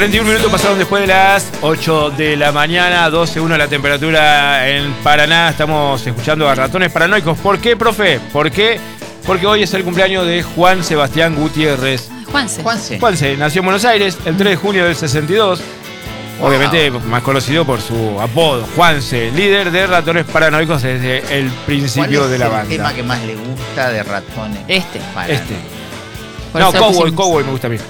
31 minutos pasaron después de las 8 de la mañana, 12:1 la temperatura en Paraná. Estamos escuchando a Ratones Paranoicos. ¿Por qué, profe? ¿Por qué? Porque hoy es el cumpleaños de Juan Sebastián Gutiérrez. Juanse nació en Buenos Aires el 3 de junio del 62. Obviamente más conocido por su apodo, Juanse, líder de Ratones Paranoicos desde el principio de la banda. ¿Cuál es el tema que más le gusta de Ratones? No, Cowboy me gusta a mí.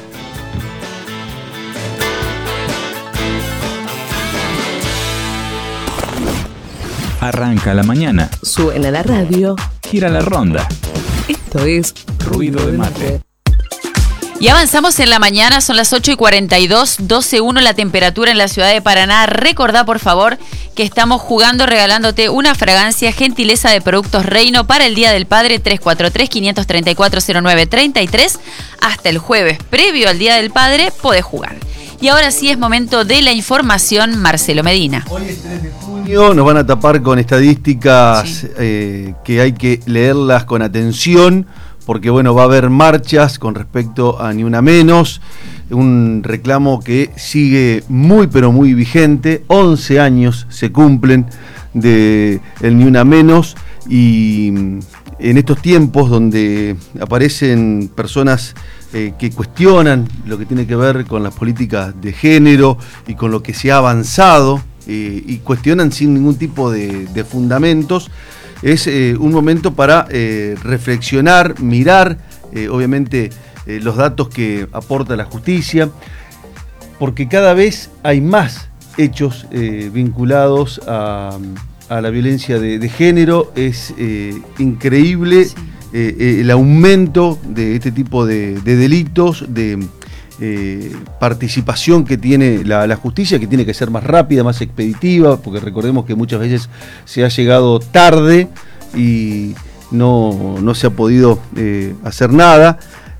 Arranca la mañana. Suena la radio. Gira la ronda. Esto es Ruido de Mate. Y avanzamos en la mañana, son las 8:42, 12:1 la temperatura en la ciudad de Paraná. Recordá, por favor, que estamos jugando, regalándote una fragancia gentileza de Productos Reino para el Día del Padre, 343-534-0933. Hasta el jueves, previo al Día del Padre, podés jugar. Y ahora sí es momento de la información, Marcelo Medina. Hoy es 3 de junio, nos van a tapar con estadísticas que hay que leerlas con atención, porque bueno, va a haber marchas con respecto a Ni Una Menos, un reclamo que sigue muy pero muy vigente. 11 años se cumplen de el Ni Una Menos, y en estos tiempos donde aparecen personas que cuestionan lo que tiene que ver con las políticas de género y con lo que se ha avanzado, y cuestionan sin ningún tipo de fundamentos, es un momento para reflexionar, mirar, obviamente, los datos que aporta la justicia, porque cada vez hay más hechos vinculados a la violencia de género. Es increíble el aumento de este tipo de delitos, de participación que tiene la justicia, que tiene que ser más rápida, más expeditiva, porque recordemos que muchas veces se ha llegado tarde y no se ha podido hacer nada.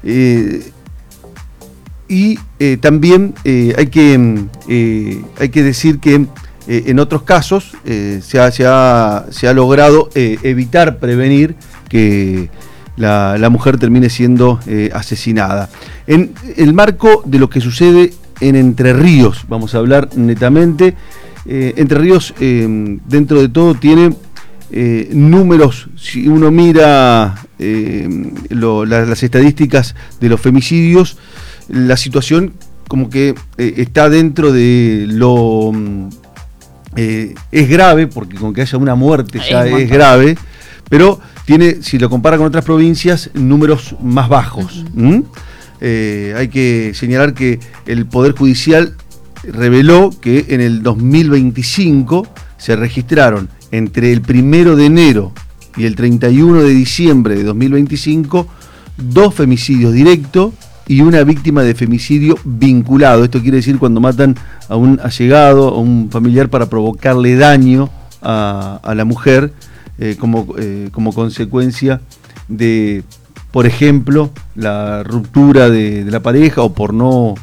También hay que decir que en otros casos se ha logrado evitar, prevenir que la mujer termine siendo asesinada. En el marco de lo que sucede en Entre Ríos, vamos a hablar netamente. Entre Ríos, dentro de todo, tiene números. Si uno mira las estadísticas de los femicidios, la situación como que está dentro de lo... es grave, porque con que haya una muerte ya es grave, pero tiene, si lo compara con otras provincias, números más bajos. Hay que señalar que el Poder Judicial reveló que en el 2025 se registraron entre el 1 de enero y el 31 de diciembre de 2025 2 femicidios directos y una víctima de femicidio vinculado. Esto quiere decir cuando matan a un allegado, a un familiar, para provocarle daño a la mujer, como consecuencia de, por ejemplo, la ruptura de la pareja, o por no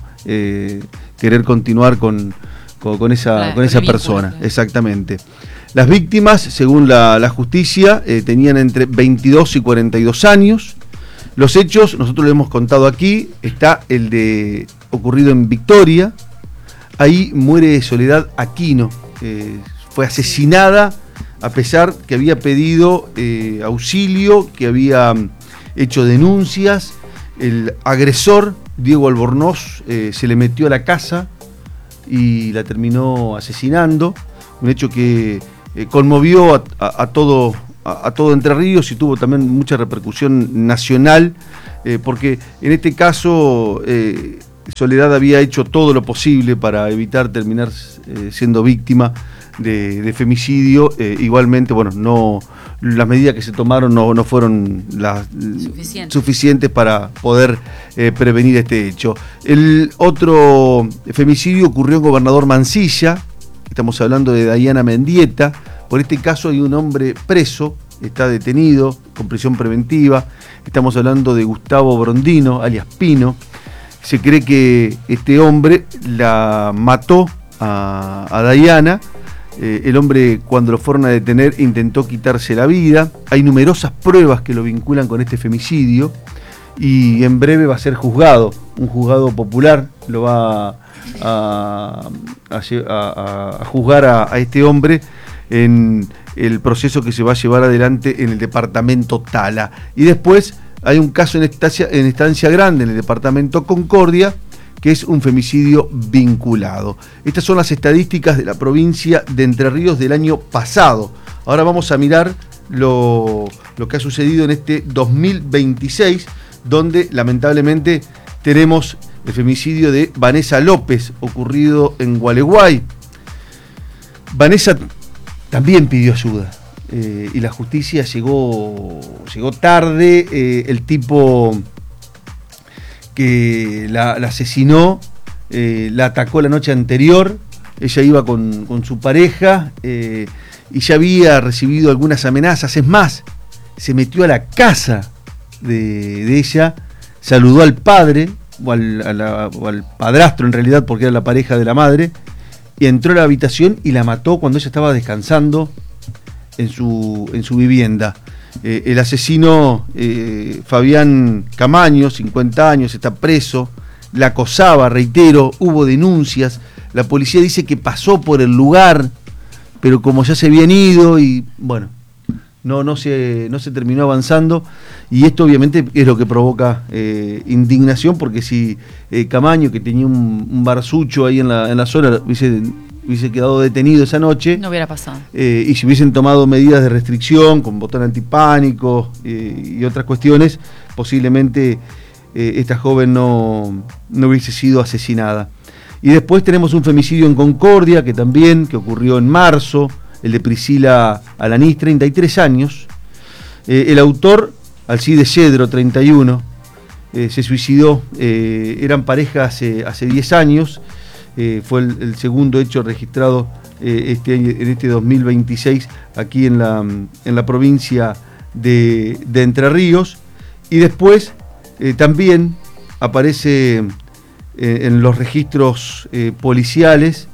querer continuar con esa persona. Exactamente. Las víctimas, según la justicia, tenían entre 22 y 42 años. Los hechos, nosotros lo hemos contado aquí, está el de ocurrido en Victoria. Ahí muere Soledad Aquino, fue asesinada a pesar que había pedido auxilio, que había hecho denuncias. El agresor, Diego Albornoz, se le metió a la casa y la terminó asesinando. Un hecho que conmovió a todo Entre Ríos y tuvo también mucha repercusión nacional, porque en este caso Soledad había hecho todo lo posible para evitar terminar siendo víctima de femicidio. Igualmente, bueno, las medidas que se tomaron no fueron suficientes para poder prevenir este hecho. El otro femicidio ocurrió en Gobernador Mansilla. Estamos hablando de Dayana Mendieta. Por este caso hay un hombre preso, está detenido con prisión preventiva. Estamos hablando de Gustavo Brondino, alias Pino. Se cree que este hombre la mató a Dayana. El hombre, cuando lo fueron a detener, intentó quitarse la vida. Hay numerosas pruebas que lo vinculan con este femicidio y en breve va a ser juzgado. Un juzgado popular lo va a juzgar a este hombre en el proceso que se va a llevar adelante en el departamento Tala. Y después hay un caso en Estancia Grande, en el departamento Concordia, que es un femicidio vinculado. Estas son las estadísticas de la provincia de Entre Ríos del año pasado. Ahora vamos a mirar lo que ha sucedido en este 2026, donde lamentablemente tenemos el femicidio de Vanessa López, ocurrido en Gualeguay. Vanessa también pidió ayuda y la justicia llegó tarde. El tipo que la asesinó la atacó la noche anterior. Ella iba con su pareja y ya había recibido algunas amenazas. Es más, se metió a la casa de ella, saludó al padre o al padrastro en realidad, porque era la pareja de la madre, y entró a la habitación y la mató cuando ella estaba descansando en su vivienda. El asesino, Fabián Camaño, 50 años, está preso, la acosaba, reitero, hubo denuncias, la policía dice que pasó por el lugar, pero como ya se habían ido y bueno, no se terminó avanzando, y esto obviamente es lo que provoca indignación, porque si Camaño, que tenía un barsucho ahí en la zona, hubiese quedado detenido esa noche, no hubiera pasado. Y si hubiesen tomado medidas de restricción con botón antipánico y otras cuestiones, posiblemente esta joven no hubiese sido asesinada. Y después tenemos un femicidio en Concordia, que ocurrió en marzo, el de Priscila Alanís, 33 años. El autor, Alcide Yedro, 31, se suicidó. Eran pareja hace 10 años. Fue el segundo hecho registrado en este 2026 aquí en la provincia de Entre Ríos. Y después también aparece en los registros policiales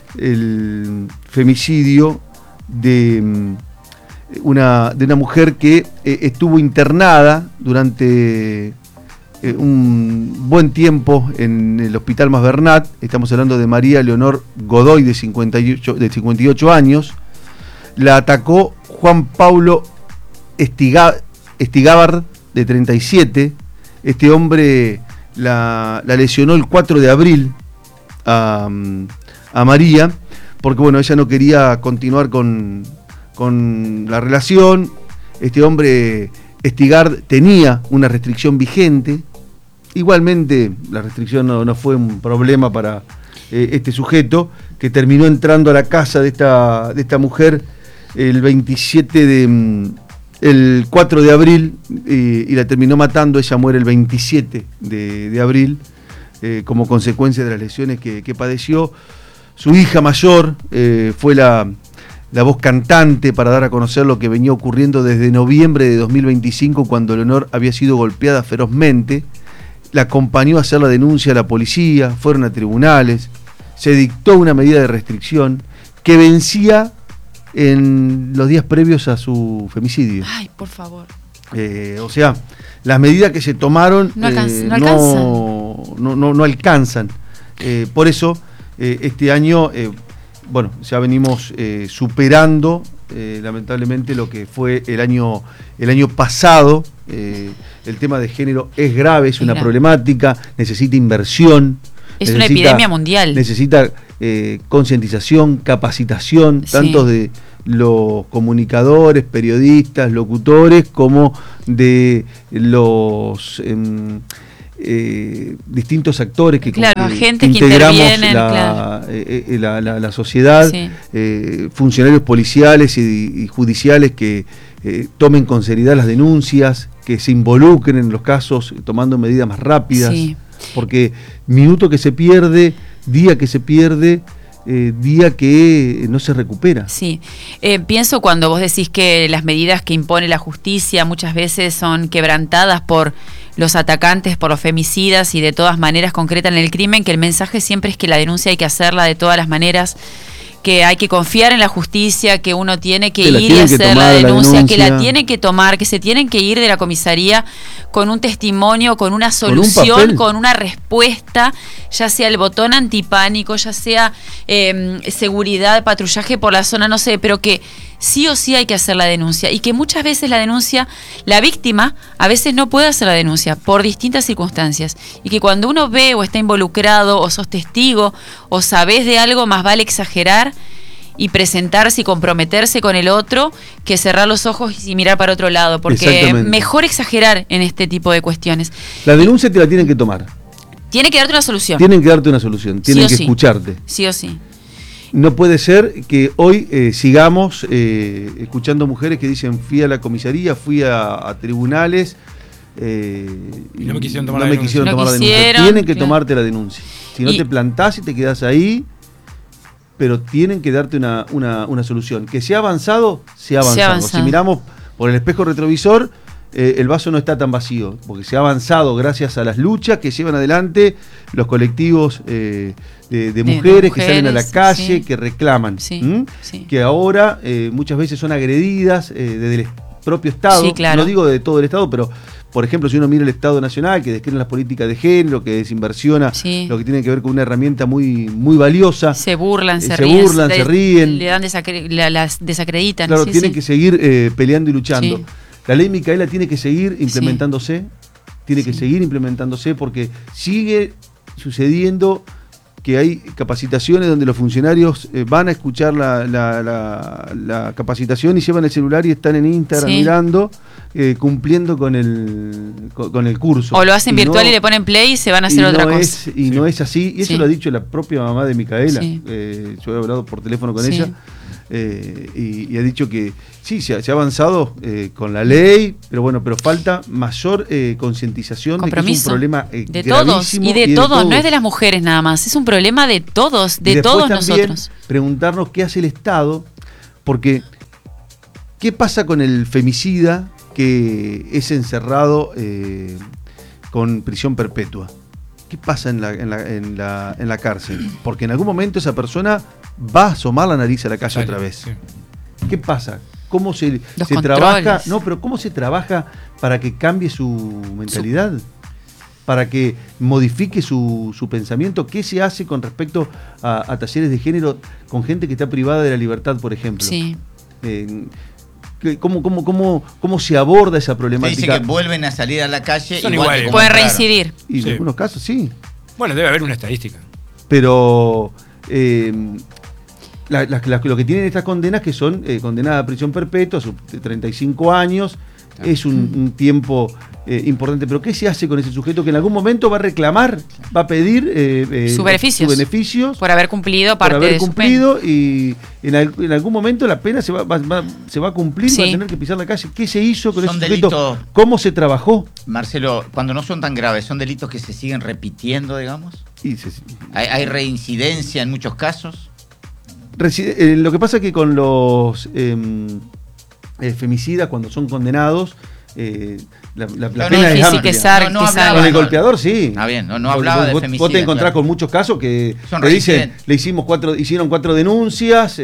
el femicidio de una mujer que estuvo internada durante un buen tiempo en el Hospital Masbernat. Estamos hablando de María Leonor Godoy, de 58 años. La atacó Juan Paulo Estigábar, de 37. Este hombre la lesionó el 4 de abril a María, porque bueno, ella no quería continuar con la relación. Este hombre, Estigard, tenía una restricción vigente. Igualmente la restricción no fue un problema para este sujeto, que terminó entrando a la casa de esta mujer el 4 de abril y la terminó matando. Ella muere el 27 de abril como consecuencia de las lesiones que padeció. Su hija mayor fue la voz cantante para dar a conocer lo que venía ocurriendo desde noviembre de 2025, cuando Leonor había sido golpeada ferozmente. La acompañó a hacer la denuncia a la policía, fueron a tribunales, se dictó una medida de restricción que vencía en los días previos a su femicidio. Ay, por favor. O sea, las medidas que se tomaron no alcanzan. Por eso, este año, ya venimos superando lamentablemente lo que fue el año pasado. El tema de género es grave, es una problemática, necesita inversión. Es una epidemia mundial. Necesita concientización, capacitación, tanto de los comunicadores, periodistas, locutores, como de los distintos actores que integramos la sociedad, sí. Funcionarios policiales y judiciales que tomen con seriedad las denuncias, que se involucren en los casos tomando medidas más rápidas, sí. Porque minuto que se pierde, día que se pierde, día que no se recupera. Sí, pienso cuando vos decís que las medidas que impone la justicia muchas veces son quebrantadas por los atacantes, por los femicidas, y de todas maneras concretan el crimen, que el mensaje siempre es que la denuncia hay que hacerla de todas las maneras, que hay que confiar en la justicia, que uno tiene que la ir y tienen que hacer la tomar denuncia, que la denuncia. tienen que tomar, que se tienen que ir de la comisaría con un testimonio, con una un solución, papel. con una respuesta, ya sea el botón antipánico, ya sea seguridad, patrullaje por la zona, no sé, pero que sí o sí hay que hacer la denuncia y que muchas veces la denuncia, la víctima a veces no puede hacer la denuncia por distintas circunstancias y que cuando uno ve o está involucrado o sos testigo o sabés de algo, más vale exagerar y presentarse y comprometerse con el otro que cerrar los ojos y mirar para otro lado, porque Exactamente. mejor exagerar en este tipo de cuestiones. La denuncia te la tienen que tomar. Tiene que darte una solución, Tienen que darte una solución, tienen o que sí. escucharte. sí o sí. No puede ser que hoy sigamos escuchando mujeres que dicen fui a la comisaría, fui a tribunales Y no me quisieron tomar no la me denuncia. quisieron No tomar la denuncia. quisieron, Tienen que claro. tomarte la denuncia. Si no Y- te plantás y te quedás ahí, pero tienen que darte una solución. Que se ha avanzado, se ha avanzado. avanzado. Si miramos por el espejo retrovisor, el vaso no está tan vacío, porque se ha avanzado gracias a las luchas que llevan adelante los colectivos de mujeres que salen a la mujeres, calle, sí. que reclaman, Sí, sí. que ahora muchas veces son agredidas desde el propio Estado, Sí, claro. no digo de todo el Estado, pero por ejemplo si uno mira el Estado Nacional, que describe las políticas de género, que desinversiona Sí. lo que tiene que ver con una herramienta muy, muy valiosa, Se burlan, se se ríen. burlan, se ríen. Le dan las desacreditan. claro, sí, tienen sí. que seguir peleando y luchando. Sí. La ley Micaela tiene que seguir implementándose, tiene que seguir implementándose porque sigue sucediendo que hay capacitaciones donde los funcionarios van a escuchar la capacitación y llevan el celular y están en Instagram Sí. mirando, cumpliendo con el curso. O lo hacen Y virtual no- y le ponen play y se van a hacer y otra no cosa. es, y no es así, y eso Sí. lo ha dicho la propia mamá de Micaela. Sí. Yo he hablado por teléfono con Sí. ella y ha dicho que sí, se ha avanzado con la ley, pero falta mayor concientización de que es Compromiso. un problema De todos gravísimo y de todos, no es de las mujeres nada más, es un problema de todos, Y de después todos también nosotros. preguntarnos qué hace el Estado, porque ¿qué pasa con el femicida que es encerrado con prisión perpetua? ¿Qué pasa en la cárcel? Porque en algún momento esa persona va a asomar la nariz a la calle Sale, otra vez. sí. ¿Qué pasa? ¿Cómo se Los trabaja? controles. No, pero ¿cómo se trabaja para que cambie su mentalidad? Para que modifique su pensamiento. ¿Qué se hace con respecto a talleres de género con gente que está privada de la libertad, por ejemplo? Sí. ¿Cómo se aborda esa Se problemática? dice que vuelven a salir a la calle Son igual iguales. que como Pueden entraron. reincidir. Y en Sí. algunos casos sí. Bueno, debe haber una estadística. Pero lo que tienen estas condenas, que son condenadas a prisión perpetua, 35 años, es un tiempo importante. Pero ¿qué se hace con ese sujeto que en algún momento va a reclamar, va a pedir Sus beneficios. beneficios Por haber cumplido por parte haber de su cumplido y en algún momento la pena se va a cumplir y va a Sí. tener que pisar la calle? ¿Qué se hizo con Son ese sujeto? delitos. ¿Cómo se trabajó? Marcelo, cuando no son tan graves, ¿son delitos que se siguen repitiendo, digamos? Y ¿Hay reincidencia en muchos casos? lo que pasa es que con los femicidas, cuando son condenados, la No, pena no, es sí, amplia. que sar- No que hablaba, sar- Con el no. golpeador, sí. Ah, bien, no hablaba de vos femicida. te encontrás claro. con muchos casos que Son le dicen, reincidentes. le hicieron 4 denuncias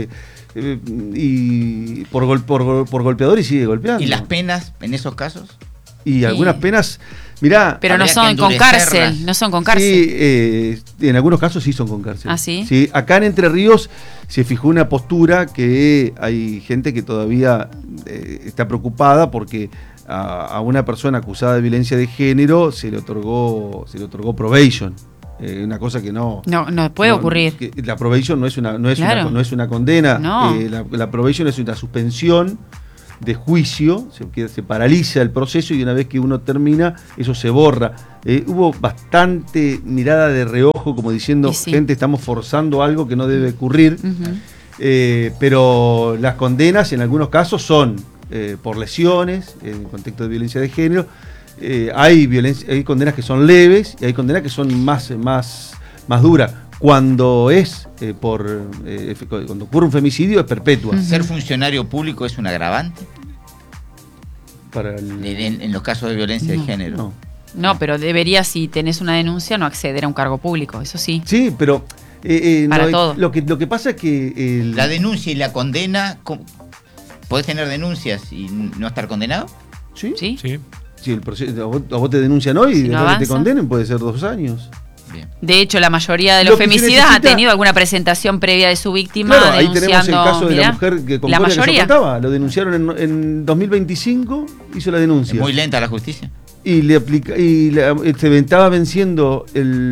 y por golpeador y sigue golpeando. ¿Y las penas en esos casos? Y algunas Sí. penas, mirá, Pero no Habría que son con endurecerlas. cárcel, no son con cárcel. sí, en algunos casos sí son con cárcel. ¿Ah, sí? Sí, acá en Entre Ríos se fijó una postura que hay gente que todavía está preocupada porque a una persona acusada de violencia de género se le otorgó probation. Una cosa que no No puede ocurrir. que la probation no es Claro. una condena. No. La probation es una suspensión de juicio, se paraliza el proceso y una vez que uno termina, eso se borra. Hubo bastante mirada de reojo, como diciendo, Y sí. gente, estamos forzando algo que no debe ocurrir. Ujú. Pero las condenas en algunos casos son por lesiones, en el contexto de violencia de género. Hay condenas que son leves y hay condenas que son más duras. Cuando cuando ocurre un femicidio es perpetua. ¿Ser funcionario público es un agravante Para el- en los casos de violencia de género? no. No, pero debería, si tenés una denuncia, no acceder a un cargo público, eso sí. Sí, pero Para no, todo. Lo que pasa es que La denuncia y la condena, ¿podés tener denuncias y no estar condenado? ¿Sí? ¿Sí? Sí. Sí, el proceso, a vos te denuncian hoy y Si no después que te avanza. condenen puede ser 2 años. Bien. De hecho, la mayoría de Lo los que se femicidas necesita- ha tenido alguna presentación previa de su víctima Claro, ahí tenemos el denunciando. caso de mirá, la mujer que con la Corea que yo mayoría. contaba. Lo denunciaron en 2025, hizo la ¿Es denuncia. muy lenta la justicia? Y se estaba venciendo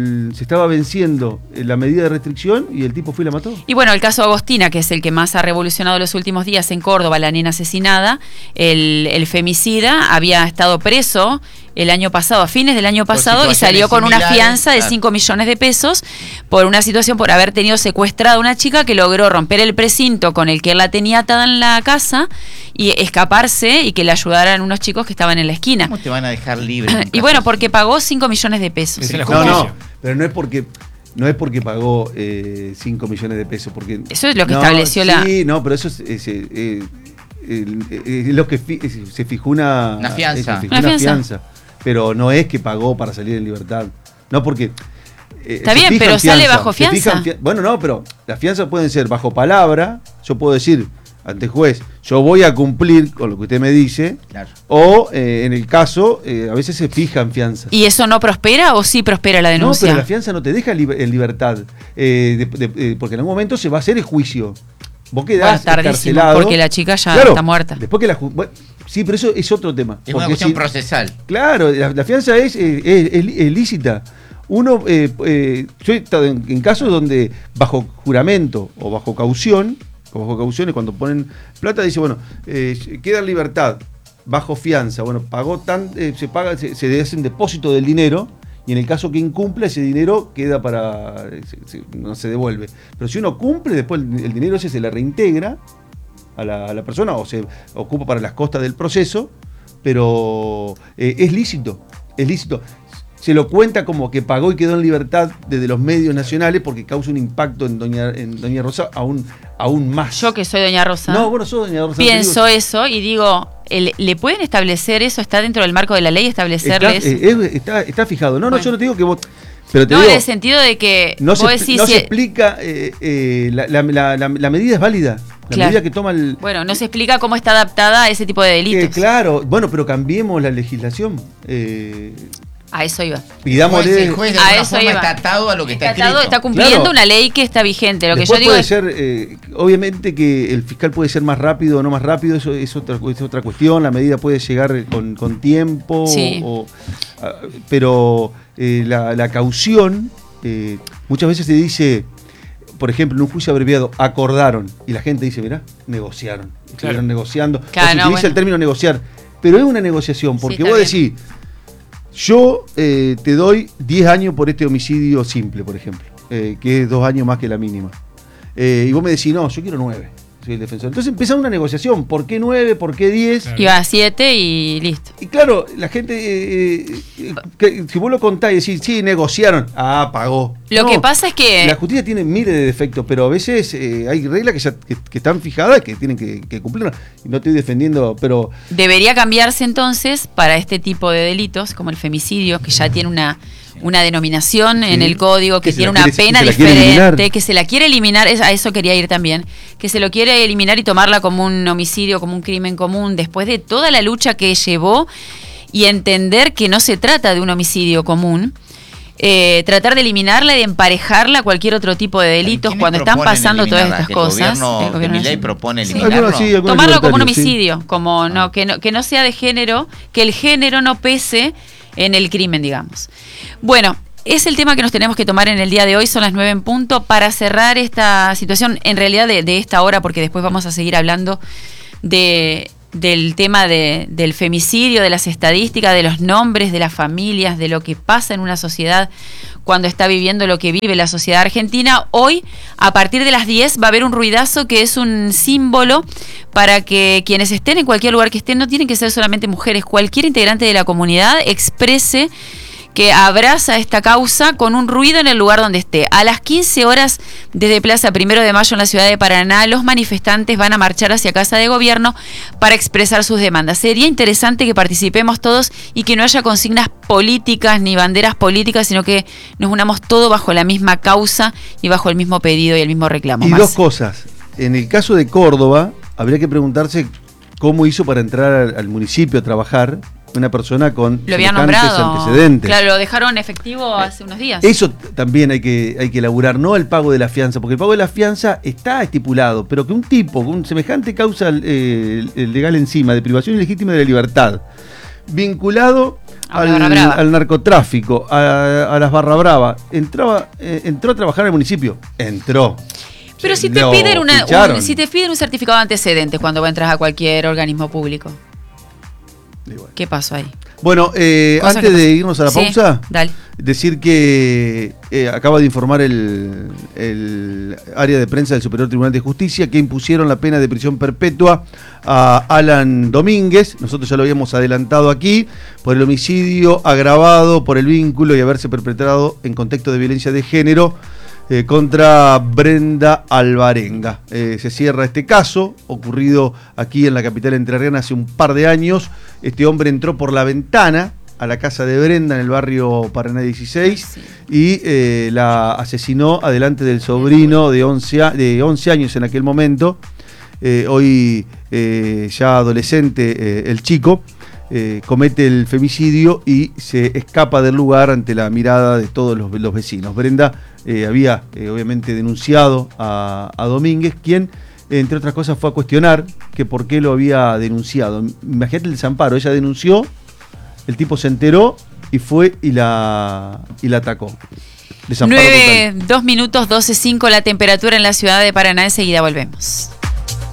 la medida de restricción y el tipo fue y la mató. Y bueno, el caso Agostina, que es el que más ha revolucionado los últimos días en Córdoba, la nena asesinada, el femicida había estado preso el año pasado, a fines del año pasado, y salió con una similares, fianza de claro. 5 millones de pesos por una situación, por haber tenido secuestrada a una chica que logró romper el precinto con el que él la tenía atada en la casa y escaparse y que le ayudaran unos chicos que estaban en la esquina. ¿Cómo te van a dejar libre? en un Y caso bueno, así? porque pagó 5 millones de pesos. Esa es la No, justicia. pero no es porque pagó 5 millones de pesos. Porque, Eso es lo que estableció la... Sí, no, pero eso es lo que se fijó una fianza. se fijó Una una fianza. fianza. Pero no es que pagó para salir en libertad. No, porque. Está se bien, fija pero en sale fianza, bajo se fija en fianza. bueno, no, pero las fianzas pueden ser bajo palabra. Yo puedo decir ante el juez, yo voy a cumplir con lo que usted me dice. Claro. O en el caso, a veces se fija en fianza. ¿Y eso no prospera o sí prospera la No, denuncia? pero la fianza no te deja en libertad. Porque en algún momento se va a hacer el juicio. Vos Bueno, quedás tardísimo, encarcelado. porque la chica ya Claro, está muerta. Después que sí, pero eso es otro tema. Es una Porque cuestión procesal. Claro, la fianza es lícita. Uno, yo he estado en casos donde bajo juramento o bajo cauciones, cuando ponen plata, dice, bueno, queda en libertad, bajo fianza, bueno, pagó se paga, se hace un depósito del dinero, y en el caso que incumpla, ese dinero queda no se devuelve. Pero si uno cumple, después el dinero ese se le reintegra a la persona o se ocupa para las costas del proceso, pero es lícito. Se lo cuenta como que pagó y quedó en libertad desde los medios nacionales porque causa un impacto en Doña Rosa aún más. Yo que soy doña Rosa, No, bueno, sos Doña Rosa. pienso eso y digo, ¿le pueden establecer eso? ¿Está dentro del marco de la ley establecerles? Está fijado. No, Bueno. yo no te digo que vos... Pero te No, digo, en el sentido de que no vos se, decís... no si- se explica, la medida es válida. La Claro. medida que toma el... Bueno, no se explica cómo está adaptada a ese tipo de delitos. claro, bueno, pero cambiemos la legislación. A eso iba. Pidámosle... El juez de A alguna eso forma iba. está atado a lo que está Está atado, escrito. está cumpliendo Claro. una ley que está vigente. Lo que yo Después digo puede es... ser, obviamente que el fiscal puede ser más rápido o no más rápido, eso es otra cuestión, la medida puede llegar con tiempo, Sí. pero la caución, muchas veces se dice, por ejemplo, en un juicio abreviado, acordaron, y la gente dice, mirá, negociaron, estuvieron negociando, Claro, o se no, utiliza bueno. el término negociar, pero es una negociación, porque está vos bien. decís, yo te doy 10 años por este homicidio simple, por ejemplo, que es 2 años más que la mínima. Y vos me decís, no, yo quiero 9, soy el defensor. Entonces empieza una negociación, ¿por qué 9? ¿Por qué 10? Claro. Iba a 7 y listo. Y claro, la gente, si vos lo contás y decís, sí, negociaron, pagó. Lo No, que pasa es que... la justicia tiene miles de defectos, pero a veces hay reglas que están fijadas que tienen que cumplirlas. Y no estoy defendiendo, pero... Debería cambiarse entonces para este tipo de delitos, como el femicidio, que ya tiene una denominación en el código, que se tiene la una quiere- pena que se la quiere eliminar. diferente, que se la quiere eliminar, a eso quería ir también, que se lo quiere eliminar y tomarla como un homicidio, como un crimen común, después de toda la lucha que llevó y entender que no se trata de un homicidio común. Tratar de eliminarla y de emparejarla a cualquier otro tipo de delitos ¿Quiénes cuando están proponen pasando todas eliminarla? estas cosas. El gobierno de Milei nacional. propone Sí. eliminarlo. Algunos sí, algunos Tomarlo como un libertarios, sí. homicidio, como que no sea de género, que el género no pese en el crimen, digamos. Bueno, es el tema que nos tenemos que tomar en el día de hoy, son las 9 en punto, para cerrar esta situación, en realidad de esta hora, porque después vamos a seguir hablando del tema del femicidio, de las estadísticas, de los nombres, de las familias, de lo que pasa en una sociedad cuando está viviendo lo que vive la sociedad argentina. Hoy, a partir de las 10, va a haber un ruidazo que es un símbolo para que quienes estén en cualquier lugar que estén, no tienen que ser solamente mujeres, cualquier integrante de la comunidad exprese que abraza esta causa con un ruido en el lugar donde esté. A las 15 horas desde Plaza 1 de Mayo en la ciudad de Paraná, los manifestantes van a marchar hacia Casa de Gobierno para expresar sus demandas. Sería interesante que participemos todos y que no haya consignas políticas ni banderas políticas, sino que nos unamos todos bajo la misma causa y bajo el mismo pedido y el mismo reclamo. Y Más. dos cosas. En el caso de Córdoba, habría que preguntarse cómo hizo para entrar al municipio a trabajar una persona con Lo había semejantes nombrado. antecedentes. Claro, lo dejaron efectivo hace unos días. Eso también hay que elaborar, no el pago de la fianza, porque el pago de la fianza está estipulado, pero que un tipo con semejante causa legal encima de privación ilegítima de la libertad, vinculado al narcotráfico, a las barra brava, entró a trabajar al municipio. Entró. Pero si te piden un certificado de antecedentes cuando entras a cualquier organismo público. Bueno. ¿Qué pasó ahí? Bueno, antes de irnos a la pausa, dale. Decir que acaba de informar el área de prensa del Superior Tribunal de Justicia que impusieron la pena de prisión perpetua a Alan Domínguez. Nosotros ya lo habíamos adelantado aquí, por el homicidio agravado por el vínculo y haberse perpetrado en contexto de violencia de género contra Brenda Alvarenga. Se cierra este caso, ocurrido aquí en la capital entrerriana hace un par de años. Este hombre entró por la ventana a la casa de Brenda en el barrio Paraná 16 y la asesinó adelante del sobrino de 11 años en aquel momento, hoy ya adolescente el chico. Comete el femicidio y se escapa del lugar ante la mirada de todos los vecinos. Brenda había obviamente denunciado a Domínguez, quien entre otras cosas fue a cuestionar que por qué lo había denunciado. Imagínate el desamparo, ella denunció, el tipo se enteró y fue y la atacó. 9, 2 minutos, 12:05 la temperatura en la ciudad de Paraná. Enseguida volvemos.